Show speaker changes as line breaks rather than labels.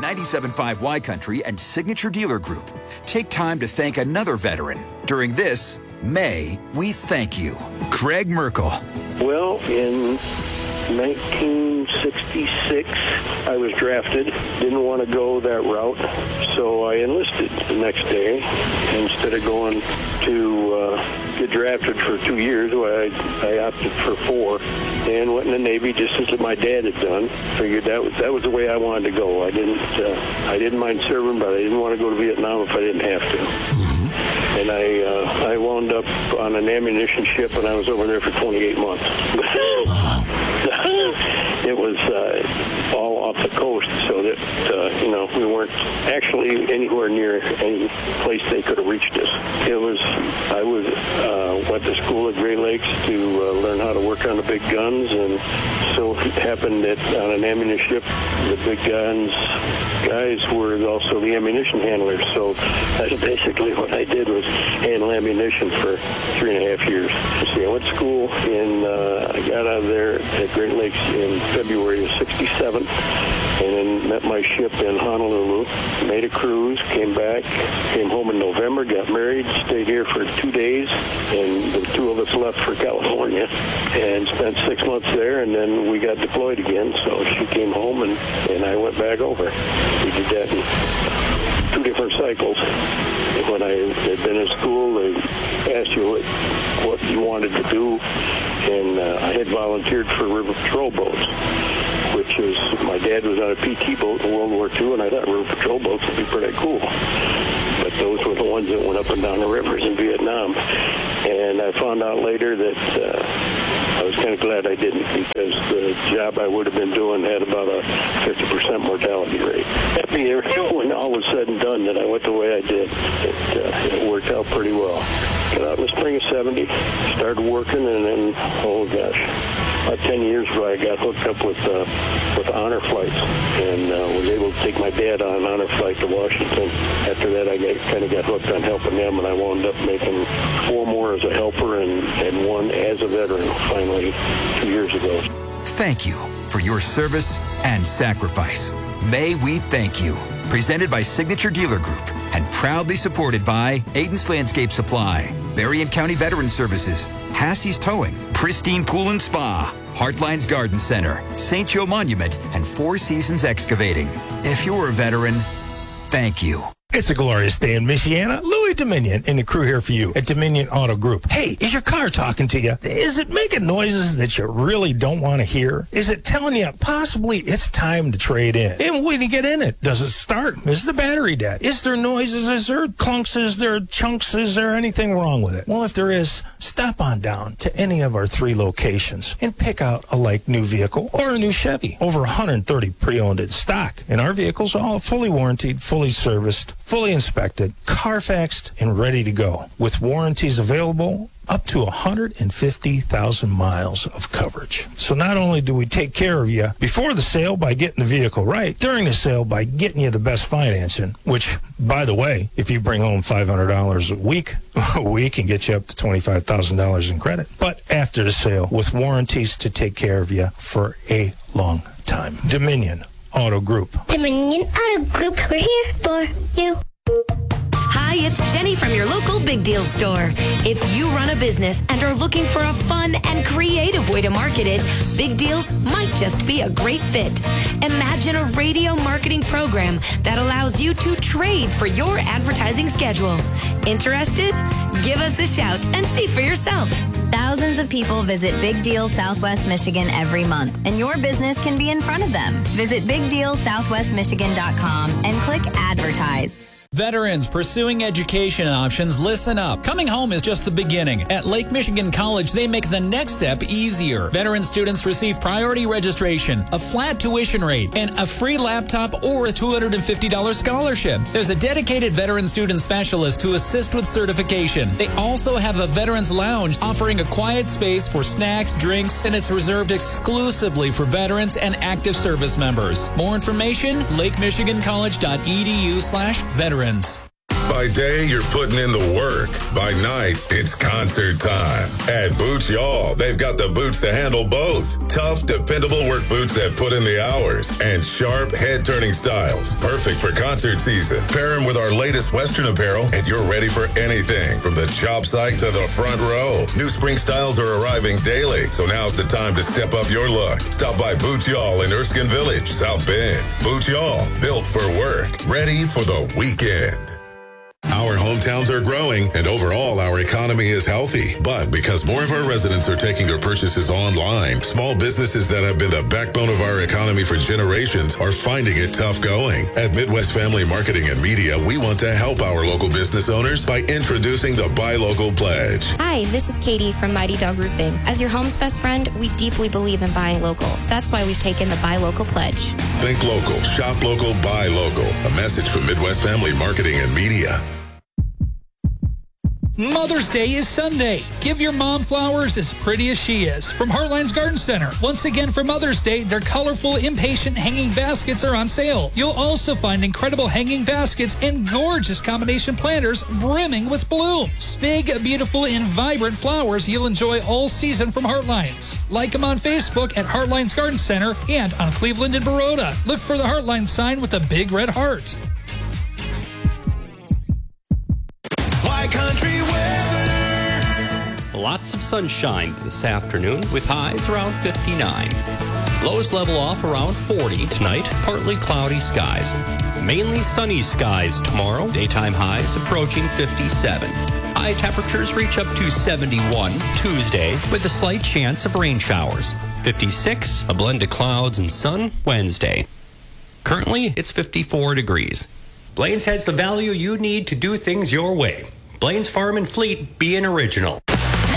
97.5 Y Country and Signature Dealer Group take time to thank another veteran during this May We Thank You. Craig Merkel.
Well, in 1966, I was drafted. Didn't want to go that route, so I enlisted the next day. Instead of going to get drafted for 2 years, I opted for 4 and went in the Navy just as my dad had done. Figured that was the way I wanted to go. I didn't mind serving, but I didn't want to go to Vietnam if I didn't have to. And I wound up on an ammunition ship, and I was over there for 28 months. It was all off the coast, so that we weren't actually anywhere near any place they could have reached us. I went to school at Great Lakes to learn how to work on the big guns, and so it happened that on an ammunition ship, the big guns guys were also the ammunition handlers. So that's basically what I did, was handle ammunition for 3.5 years. See, I went to school I got out of there at Great Lakes in February of '67, and then met my ship in Honolulu, made a cruise, came back, came home in November, got married, stayed here for 2 days, and the 2 of us left for California and spent 6 months there, and then we got deployed again. So she came home, and I went back over. We did that in 2 different cycles. When I had been in school, they asked you what you wanted to do, and I had volunteered for river patrol boats, which is, my dad was on a PT boat in World War II, and I thought river patrol boats would be pretty cool. But those were the ones that went up and down the rivers in Vietnam. And I found out later that I was kind of glad I didn't, because the job I would have been doing had about a 50% mortality rate. Happy when all was said and done that I went the way I did. It worked out pretty well. Got out in the spring of '70, started working, and then, about 10 years ago, I got hooked up with honor flights, and was able to take my dad on an honor flight to Washington. After that, I kind of got hooked on helping them, and I wound up making 4 more as a helper and 1 as a veteran, finally, 2 years ago.
Thank you for your service and sacrifice. May we thank you. Presented by Signature Dealer Group and proudly supported by Aiden's Landscape Supply, Berrien County Veteran Services, Hassey's Towing, Pristine Pool and Spa, Heartline's Garden Center, St. Joe Monument, and 4 Seasons Excavating. If you're a veteran, thank you.
It's a glorious day in Michiana. Louis Dominion and the crew here for you at Dominion Auto Group. Hey, is your car talking to you? Is it making noises that you really don't want to hear? Is it telling you possibly it's time to trade in? And when you get in it, does it start? Is the battery dead? Is there noises? Is there clunks? Is there chunks? Is there anything wrong with it? Well, if there is, stop on down to any of our 3 locations and pick out a like-new vehicle or a new Chevy. Over 130 pre-owned in stock. And our vehicles are all fully warranted, fully serviced, fully inspected, Carfaxed, and ready to go, with warranties available up to 150,000 miles of coverage. So not only do we take care of you before the sale by getting the vehicle right, during the sale by getting you the best financing, which, by the way, if you bring home $500 a week, we can get you up to $25,000 in credit. But after the sale, with warranties to take care of you for a long time. Dominion Auto Group.
Dominion Auto Group, we're here for you.
Hi, it's Jenny from your local Big Deal store. If you run a business and are looking for a fun and creative way to market it, Big Deals might just be a great fit. Imagine a radio marketing program that allows you to trade for your advertising schedule. Interested? Give us a shout and see for yourself.
Thousands of people visit Big Deal Southwest Michigan every month, and your business can be in front of them. Visit BigDealSouthwestMichigan.com and click Advertise.
Veterans pursuing education options, listen up. Coming home is just the beginning. At Lake Michigan College, they make the next step easier. Veteran students receive priority registration, a flat tuition rate, and a free laptop or a $250 scholarship. There's a dedicated veteran student specialist to assist with certification. They also have a veterans lounge offering a quiet space for snacks, drinks, and it's reserved exclusively for veterans and active service members. More information, lakemichigancollege.edu/veterans.
By day, you're putting in the work. By night, it's concert time. At Boots Y'all, they've got the boots to handle both. Tough, dependable work boots that put in the hours. And sharp, head-turning styles. Perfect for concert season. Pair them with our latest Western apparel, and you're ready for anything. From the job site to the front row. New spring styles are arriving daily, so now's the time to step up your look. Stop by Boots Y'all in Erskine Village, South Bend. Boots Y'all, built for work, ready for the weekend. Our hometowns are growing, and overall, our economy is healthy. But because more of our residents are taking their purchases online, small businesses that have been the backbone of our economy for generations are finding it tough going. At Midwest Family Marketing and Media, we want to help our local business owners by introducing the Buy Local Pledge.
Hi, this is Katie from Mighty Dog Roofing. As your home's best friend, we deeply believe in buying local. That's why we've taken the Buy Local Pledge.
Think local, shop local, buy local. A message from Midwest Family Marketing and Media.
Mother's Day is Sunday. Give your mom flowers as pretty as she is. From Heartline's Garden Center. Once again for Mother's Day, their colorful impatient hanging baskets are on sale. You'll also find incredible hanging baskets and gorgeous combination planters brimming with blooms. Big, beautiful, and vibrant flowers you'll enjoy all season from Heartlines. Like them on Facebook at Heartline's Garden Center and on Cleveland and Baroda. Look for the Heartline sign with a big red heart.
Country weather. Lots of sunshine this afternoon with highs around 59. Lows level off around 40 tonight. Partly cloudy skies. Mainly sunny skies tomorrow. Daytime highs approaching 57. High temperatures reach up to 71 Tuesday with a slight chance of rain showers. 56, a blend of clouds and sun Wednesday. Currently, it's 54 degrees. Blaines has the value you need to do things your way. Blaines Farm and Fleet, be an original.